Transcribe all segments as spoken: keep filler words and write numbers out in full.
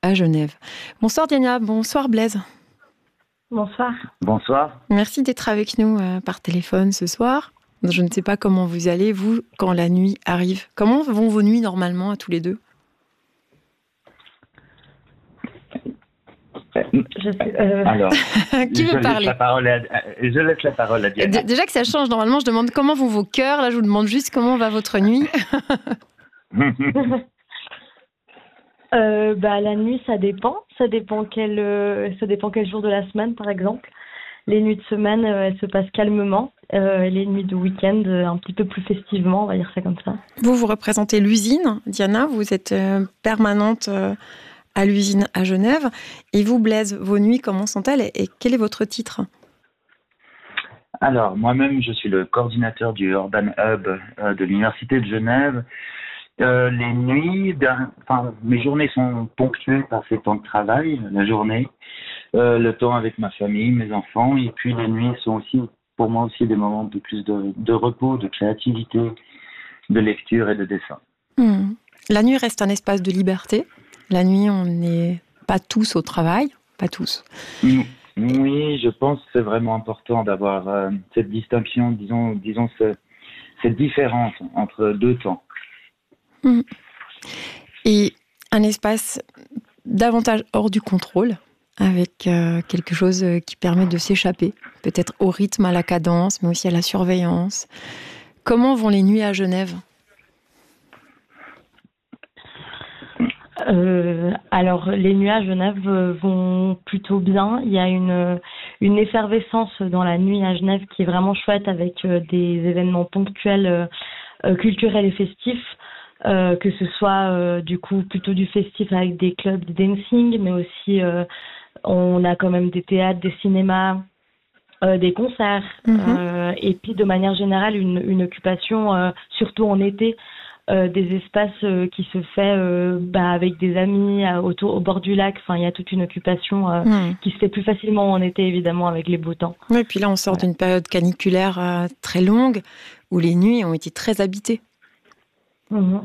à Genève. Bonsoir Diana, bonsoir Blaise. Bonsoir. Bonsoir. Merci d'être avec nous euh, par téléphone ce soir. Je ne sais pas comment vous allez, vous, quand la nuit arrive. Comment vont vos nuits normalement à tous les deux ? Je sais, euh... Alors, qui veut je parler laisse la parole à, Je laisse la parole à Diana. D- Déjà que ça change, normalement, je demande comment vont vos cœurs. Là, je vous demande juste comment va votre nuit. euh, bah, la nuit, ça dépend. Ça dépend quel, euh, ça dépend quel jour de la semaine, par exemple. Les nuits de semaine, euh, elles se passent calmement. Euh, les nuits de week-end, euh, un petit peu plus festivement, on va dire ça comme ça. Vous, vous représentez l'usine, Diana. Vous êtes euh, permanente euh, à l'usine à Genève. Et vous, Blaise, vos nuits, comment sont-elles et, et quel est votre titre ? Alors, moi-même, je suis le coordinateur du Urban Hub euh, de l'Université de Genève. Euh, les nuits, enfin, mes journées sont ponctuées par ces temps de travail, la journée, euh, le temps avec ma famille, mes enfants, et puis les nuits sont aussi, pour moi aussi, des moments de plus de, de repos, de créativité, de lecture et de dessin. Mmh. La nuit reste un espace de liberté. La nuit, on n'est pas tous au travail, pas tous. Mmh. Oui, je pense que c'est vraiment important d'avoir euh, cette distinction, disons, disons ce, cette différence entre deux temps. Mmh. Et un espace davantage hors du contrôle, avec euh, quelque chose qui permet de s'échapper, peut-être au rythme, à la cadence, mais aussi à la surveillance. Comment vont les nuits à Genève ? Euh, alors, les nuits à Genève vont plutôt bien. Il y a une, une effervescence dans la nuit à Genève qui est vraiment chouette avec euh, des événements ponctuels euh, culturels et festifs. Euh, que ce soit euh, du coup plutôt du festif avec des clubs de dancing, mais aussi euh, on a quand même des théâtres, des cinémas, euh, des concerts, mmh. euh, et puis de manière générale une, une occupation, euh, surtout en été, euh, des espaces euh, qui se fait euh, bah, avec des amis à, autour, au bord du lac. Enfin, il y a toute une occupation euh, mmh. qui se fait plus facilement en été évidemment avec les beaux temps. Oui, et puis là on sort ouais. d'une période caniculaire euh, très longue où les nuits ont été très habitées. Mmh.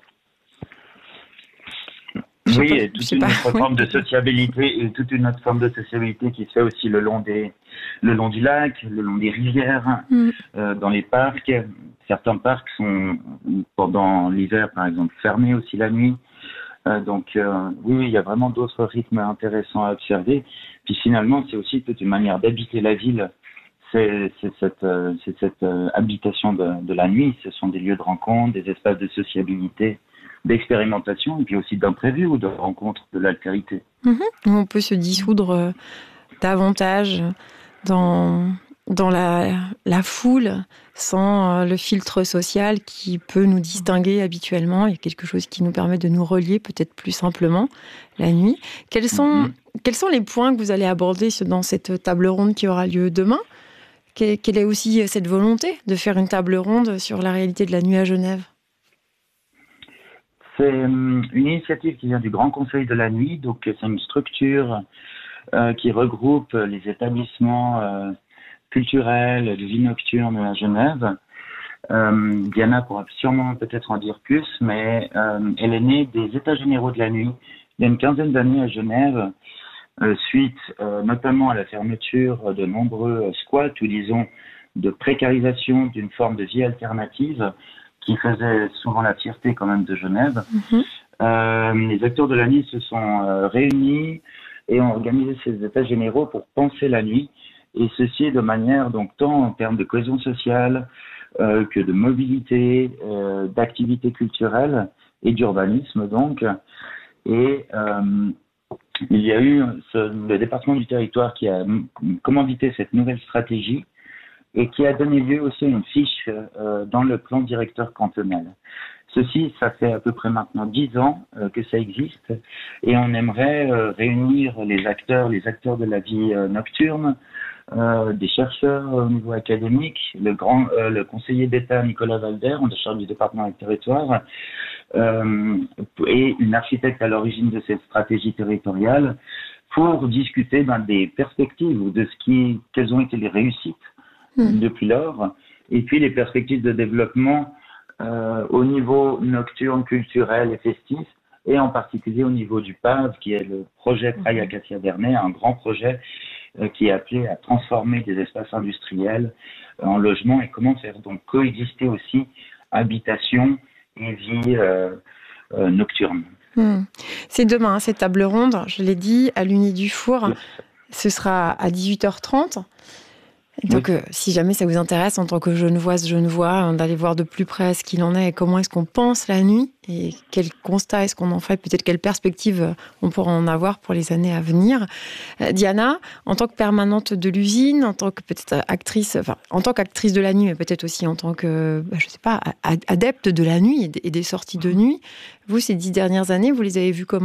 Oui, et toute une pas. autre forme oui. de sociabilité et toute une autre forme de sociabilité qui se fait aussi le long des, le long du lac, le long des rivières, mm. euh, dans les parcs. Certains parcs sont pendant l'hiver, par exemple, fermés aussi la nuit. Euh, donc euh, oui, il y a vraiment d'autres rythmes intéressants à observer. Puis finalement, c'est aussi toute une manière d'habiter la ville. C'est, c'est cette, euh, c'est cette euh, habitation de, de la nuit. Ce sont des lieux de rencontre, des espaces de sociabilité, d'expérimentation et puis aussi d'imprévu ou de rencontre, de l'altérité. Mmh. On peut se dissoudre euh, davantage dans, dans la, la foule sans euh, le filtre social qui peut nous distinguer habituellement. Il y a quelque chose qui nous permet de nous relier peut-être plus simplement la nuit. Quels sont, mmh. quels sont les points que vous allez aborder dans cette table ronde qui aura lieu demain ? Quelle est aussi cette volonté de faire une table ronde sur la réalité de la nuit à Genève ? C'est une initiative qui vient du Grand Conseil de la Nuit, donc c'est une structure euh, qui regroupe les établissements euh, culturels de vie nocturne à Genève. Euh, Diana pourra sûrement peut-être en dire plus, mais euh, elle est née des États généraux de la nuit il y a une quinzaine d'années à Genève, euh, suite euh, notamment à la fermeture de nombreux squats ou disons de précarisation d'une forme de vie alternative qui faisait souvent la fierté quand même de Genève. Mmh. Euh, les acteurs de la nuit se sont euh, réunis et ont organisé ces états généraux pour penser la nuit, et ceci de manière, donc, tant en termes de cohésion sociale euh, que de mobilité, euh, d'activité culturelle et d'urbanisme, donc. Et euh, il y a eu ce, le département du territoire qui a commandité cette nouvelle stratégie et qui a donné lieu aussi à une fiche euh, dans le plan directeur cantonal. Ceci, ça fait à peu près maintenant dix ans euh, que ça existe, et on aimerait euh, réunir les acteurs, les acteurs de la vie euh, nocturne, euh, des chercheurs au niveau académique, le grand, euh, le conseiller d'État Nicolas Valder, en charge du département du territoire, euh, et une architecte à l'origine de cette stratégie territoriale, pour discuter ben, des perspectives ou de ce qui, quelles ont été les réussites mmh. depuis lors, et puis les perspectives de développement euh, au niveau nocturne, culturel et festif, et en particulier au niveau du P A V, qui est le projet Praille Acacia Vernets, un grand projet euh, qui est appelé à transformer des espaces industriels euh, en logements et comment faire donc coexister aussi habitation et vie euh, euh, nocturne. Mmh. C'est demain, hein, cette table ronde, je l'ai dit, à l'Uni du Four. Oui. Ce sera à dix-huit heures trente. Donc, oui. euh, si jamais ça vous intéresse, en tant que genevoise, genevois, d'aller voir de plus près ce qu'il en est et comment est-ce qu'on pense la nuit et quel constat est-ce qu'on en fait, peut-être quelle perspective on pourra en avoir pour les années à venir. Euh, Diana, en tant que permanente de l'usine, en tant que peut-être actrice, enfin, en tant qu'actrice de la nuit, mais peut-être aussi en tant que, bah, je sais pas, adepte de la nuit et des sorties de nuit, vous, ces dix dernières années, vous les avez vues comment ?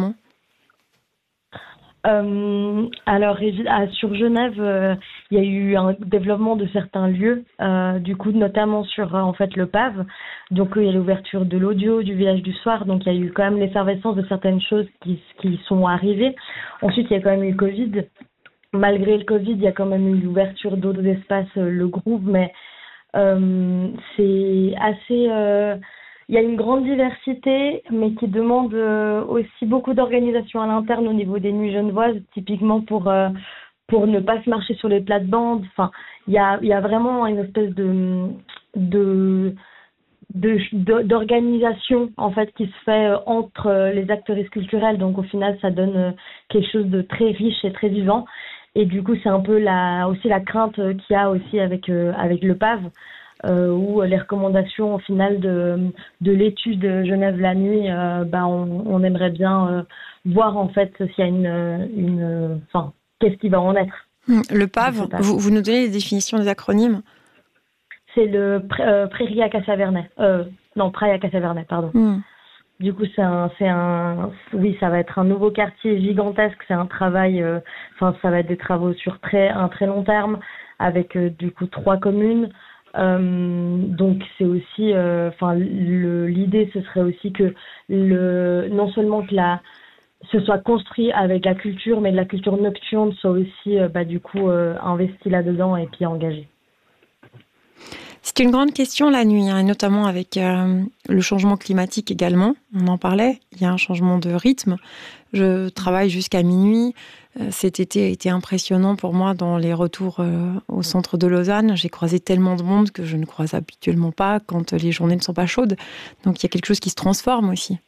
Euh, alors, sur Genève, euh, il y a eu un développement de certains lieux, euh, du coup, notamment sur en fait le P A V. Donc, euh, il y a l'ouverture de l'audio, du village du soir. Donc, il y a eu quand même l'effervescence de certaines choses qui, qui sont arrivées. Ensuite, il y a quand même eu le Covid. Malgré le Covid, il y a quand même eu l'ouverture d'autres espaces, euh, le groupe, mais euh, c'est assez... Euh, Il y a une grande diversité, mais qui demande euh, aussi beaucoup d'organisation à l'interne au niveau des nuits genevoises, typiquement pour euh, pour ne pas se marcher sur les plates-bandes. Enfin, il y a il y a vraiment une espèce de de de, de d'organisation en fait qui se fait euh, entre euh, les acteurs culturels. Donc au final, ça donne euh, quelque chose de très riche et très vivant. Et du coup, c'est un peu la aussi la crainte qu'il y a aussi avec euh, avec le P A V. Euh, où les recommandations au final de, de l'étude Genève la nuit, euh, ben on, on aimerait bien euh, voir en fait s'il y a une, une, enfin, qu'est-ce qui va en être. Le P A V, vous, vous nous donnez les définitions des acronymes ? C'est le euh, Prairie Acacia Vernets. Euh, non, Praille Acacia Vernets, pardon. Mm. Du coup, c'est un, c'est un, oui, ça va être un nouveau quartier gigantesque. C'est un travail, euh, enfin, ça va être des travaux sur très, un très long terme avec euh, du coup trois communes. Euh, donc c'est aussi, enfin euh, l'idée ce serait aussi que le non seulement que la ce soit construit avec la culture, mais que la culture nocturne soit aussi euh, bah, du coup euh, investie là-dedans et puis engagée. C'est une grande question la nuit, hein, et notamment avec euh, le changement climatique également. On en parlait, il y a un changement de rythme. Je travaille jusqu'à minuit. Euh, cet été a été impressionnant pour moi dans les retours euh, au centre de Lausanne. J'ai croisé tellement de monde que je ne croise habituellement pas quand les journées ne sont pas chaudes. Donc il y a quelque chose qui se transforme aussi.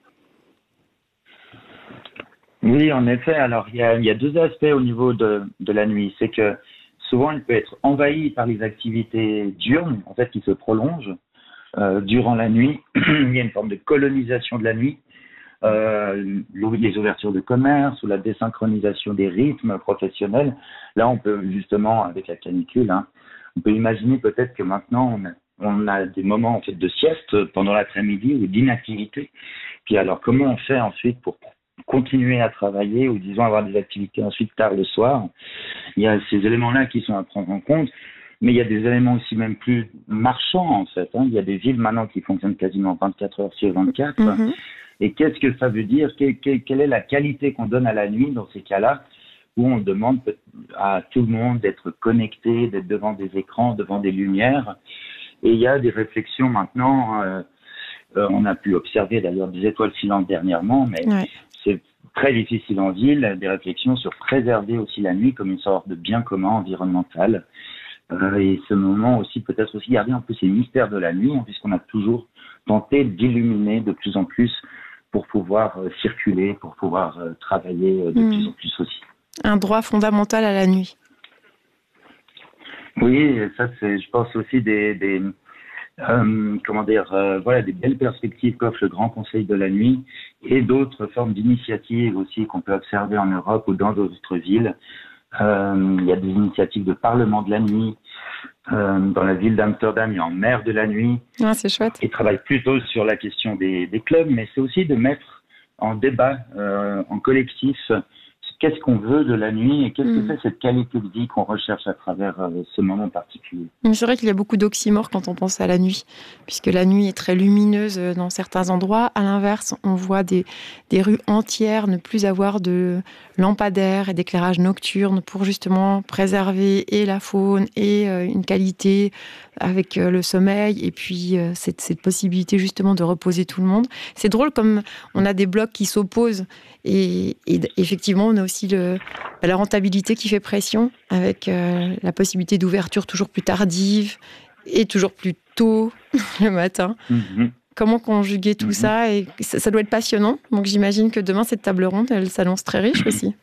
Oui, en effet. Alors il y a, il y a deux aspects au niveau de, de la nuit. C'est que souvent, il peut être envahi par les activités diurnes, en fait, qui se prolongent euh, durant la nuit. Il y a une forme de colonisation de la nuit, euh, les ouvertures de commerce ou la désynchronisation des rythmes professionnels. Là, on peut justement, avec la canicule, hein, on peut imaginer peut-être que maintenant, on a, on a des moments en fait de sieste pendant l'après-midi ou d'inactivité. Puis alors, comment on fait ensuite pour continuer à travailler ou disons avoir des activités ensuite tard le soir? Il y a ces éléments-là qui sont à prendre en compte, mais il y a des éléments aussi même plus marchands en fait. Hein. Il y a des villes maintenant qui fonctionnent quasiment vingt-quatre heures sur vingt-quatre. Mm-hmm. Et qu'est-ce que ça veut dire? Quelle, quelle, quelle est la qualité qu'on donne à la nuit dans ces cas-là où on demande à tout le monde d'être connecté, d'être devant des écrans, devant des lumières? Et il y a des réflexions maintenant, euh, euh, on a pu observer d'ailleurs des étoiles filantes dernièrement, mais ouais. C'est très difficile en ville, des réflexions sur préserver aussi la nuit comme une sorte de bien commun environnemental. Euh, et ce moment aussi, peut-être aussi garder un peu ces mystères de la nuit, hein, puisqu'on a toujours tenté d'illuminer de plus en plus pour pouvoir euh, circuler, pour pouvoir euh, travailler euh, de mmh. plus en plus aussi. Un droit fondamental à la nuit. Oui, ça c'est, je pense aussi des... des Euh, comment dire, euh, voilà, des belles perspectives qu'offre le Grand Conseil de la nuit et d'autres formes d'initiatives aussi qu'on peut observer en Europe ou dans d'autres villes. Euh, il y a des initiatives de parlement de la nuit. Euh, dans la ville d'Amsterdam, il y a un maire de la nuit. Ah, c'est chouette. Qui travaille plutôt sur la question des, des clubs, mais c'est aussi de mettre en débat, euh, en collectif, qu'est-ce qu'on veut de la nuit et qu'est-ce Mmh. que c'est cette qualité de vie qu'on recherche à travers euh, ce moment particulier. C'est vrai qu'il y a beaucoup d'oxymores quand on pense à la nuit, puisque la nuit est très lumineuse dans certains endroits. À l'inverse, on voit des, des rues entières ne plus avoir de lampadaires et d'éclairage nocturne pour justement préserver et la faune et euh, une qualité avec euh, le sommeil et puis euh, cette, cette possibilité justement de reposer tout le monde. C'est drôle comme on a des blocs qui s'opposent et, et effectivement on a aussi le, la rentabilité qui fait pression avec euh, la possibilité d'ouverture toujours plus tardive et toujours plus tôt le matin. Mm-hmm. Comment conjuguer tout mm-hmm. ça et ça, ça doit être passionnant. Donc j'imagine que demain cette table ronde, elle s'annonce très riche aussi.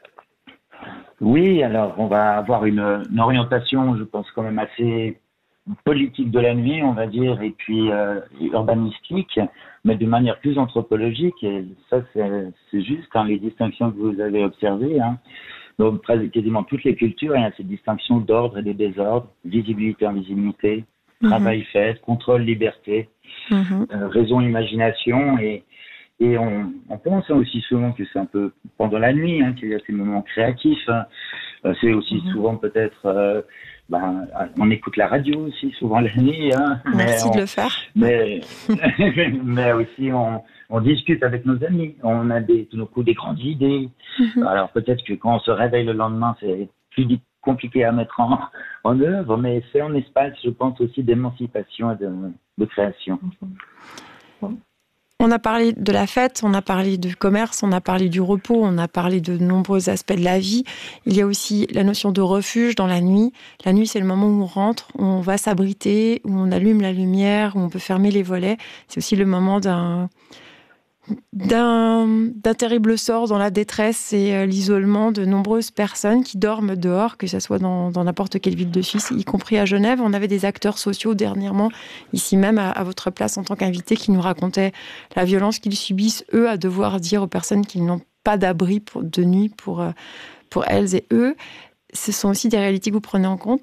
Oui, alors on va avoir une, une orientation, je pense quand même assez politique de la nuit, on va dire, et puis euh, urbanistique, mais de manière plus anthropologique. Et ça, c'est, c'est juste hein, les distinctions que vous avez observées. Hein. Donc, quasiment toutes les cultures, il y a cette distinction d'ordre et de désordre, visibilité, invisibilité, mmh. travail fait, contrôle, liberté, mmh. euh, raison, imagination. Et, et on, on pense aussi souvent que c'est un peu pendant la nuit hein, qu'il y a ces moments créatifs. Hein. Euh, c'est aussi mmh. souvent peut-être... Euh, ben, on écoute la radio aussi souvent la nuit. Hein, Merci on, de le faire. Mais, mais aussi on, on discute avec nos amis. On a des, tout d'un coup des grandes idées. Mm-hmm. Alors peut-être que quand on se réveille le lendemain, c'est plus compliqué à mettre en, en œuvre, mais c'est un espace, je pense, aussi d'émancipation et de, de création. Mm-hmm. On a parlé de la fête, on a parlé du commerce, on a parlé du repos, on a parlé de nombreux aspects de la vie. Il y a aussi la notion de refuge dans la nuit. La nuit, c'est le moment où on rentre, où on va s'abriter, où on allume la lumière, où on peut fermer les volets. C'est aussi le moment d'un, d'un, d'un terrible sort dans la détresse et l'isolement de nombreuses personnes qui dorment dehors, que ce soit dans, dans n'importe quelle ville de Suisse, y compris à Genève. On avait des acteurs sociaux dernièrement, ici même à, à votre place en tant qu'invité, qui nous racontaient la violence qu'ils subissent, eux, à devoir dire aux personnes qu'ils n'ont pas d'abri pour, de nuit pour, pour elles et eux. Ce sont aussi des réalités que vous prenez en compte ?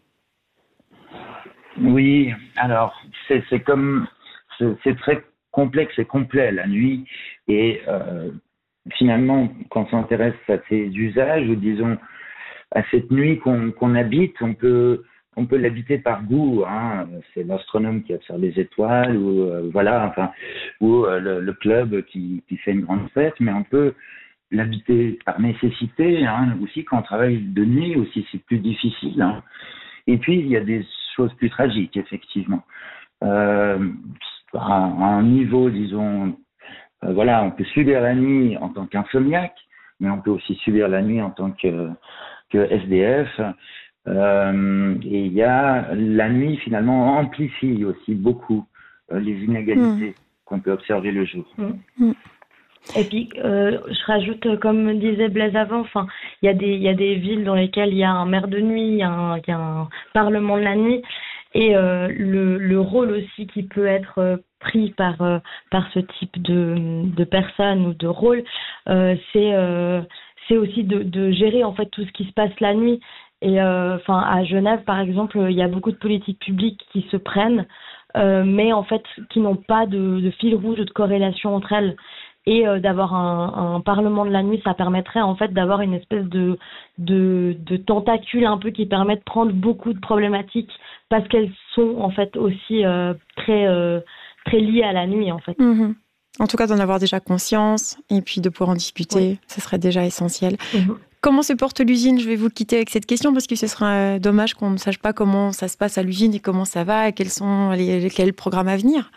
Oui, alors c'est, c'est comme... C'est, c'est très complexe et complet la nuit et euh, finalement quand on s'intéresse à ces usages ou disons à cette nuit qu'on, qu'on habite, on peut on peut l'habiter par goût, hein. C'est l'astronome qui observe les étoiles ou euh, voilà enfin ou euh, le, le club qui, qui fait une grande fête, mais on peut l'habiter par nécessité hein, aussi quand on travaille de nuit aussi c'est plus difficile hein. Et puis il y a des choses plus tragiques effectivement. Euh, à un niveau, disons, euh, voilà, on peut subir la nuit en tant qu'insomniaque, mais on peut aussi subir la nuit en tant que, que S D F. Euh, et il y a la nuit finalement amplifie aussi beaucoup euh, les inégalités mmh. qu'on peut observer le jour. Mmh. Et puis, euh, je rajoute, comme disait Blaise avant, enfin, il y a des, il y a des villes dans lesquelles il y a un maire de nuit, il y a un, il y a un parlement de la nuit. Et euh, le, le rôle aussi qui peut être euh, pris par, euh, par ce type de, de personnes ou de rôle, euh, c'est, euh, c'est aussi de, de gérer en fait tout ce qui se passe la nuit. Et euh, enfin à Genève par exemple, il y a beaucoup de politiques publiques qui se prennent, euh, mais en fait qui n'ont pas de, de fil rouge ou de corrélation entre elles. Et euh, d'avoir un, un parlement de la nuit, ça permettrait en fait d'avoir une espèce de, de, de tentacule un peu qui permet de prendre beaucoup de problématiques parce qu'elles sont en fait aussi euh, très, euh, très liées à la nuit en fait. Mmh. En tout cas d'en avoir déjà conscience et puis de pouvoir en discuter, oui. Ce serait déjà essentiel. Mmh. Comment se porte l'usine ? Je vais vous quitter avec cette question parce que ce sera dommage qu'on ne sache pas comment ça se passe à l'usine et comment ça va et quels sont les, quels programmes à venir.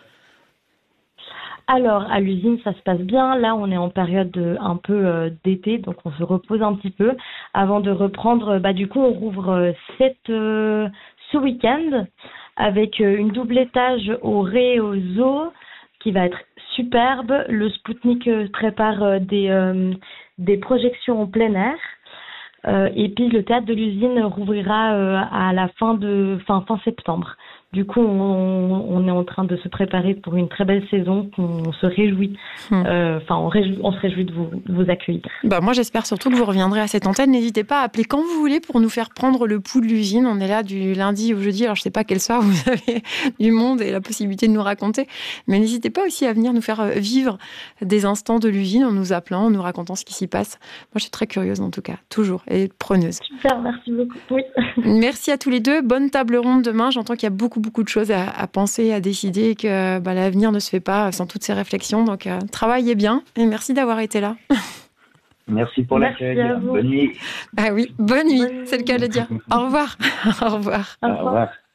Alors, à l'usine, ça se passe bien. Là, on est en période de, un peu euh, d'été, donc on se repose un petit peu avant de reprendre. Bah, du coup, on rouvre euh, cette, euh, ce week-end avec euh, une double étage au Ré et au Zoo qui va être superbe. Le Spoutnik euh, prépare euh, des, euh, des projections en plein air. Euh, et puis, le théâtre de l'usine rouvrira euh, à la fin, de, fin, fin septembre. Du coup, on, on est en train de se préparer pour une très belle saison, qu'on se réjouit. Enfin, euh, on, réjou- on se réjouit de vous, de vous accueillir. Bah, moi, j'espère surtout que vous reviendrez à cette antenne. N'hésitez pas à appeler quand vous voulez pour nous faire prendre le pouls de l'usine. On est là du lundi au jeudi. Alors, je ne sais pas quel soir vous avez du monde et la possibilité de nous raconter. Mais n'hésitez pas aussi à venir nous faire vivre des instants de l'usine en nous appelant, en nous racontant ce qui s'y passe. Moi, je suis très curieuse en tout cas, toujours, et preneuse. Super, merci beaucoup. Oui. Merci à tous les deux. Bonne table ronde demain. J'entends qu'il y a beaucoup, beaucoup de choses à, à penser, à décider et que bah, l'avenir ne se fait pas sans toutes ces réflexions. Donc, euh, travaillez bien et merci d'avoir été là. Merci pour l'accueil. Bonne nuit. Ah oui, bonne nuit, bonne nuit. C'est le cas de le dire. Au revoir. Au revoir. Au revoir.